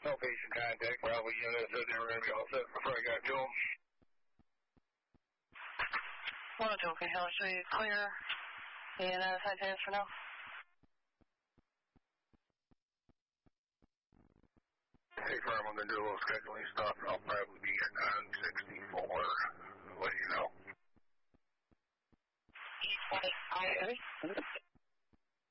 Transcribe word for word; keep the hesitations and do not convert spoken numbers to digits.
No patient contact. Probably unit said they were going to be all set before I got to them. one oh two, okay, I'll show you clear and uh, side test for now. Hey, firm, I'm going to do a little scheduling stuff, and I'll probably be getting on sixty-four. I'll let you know. East,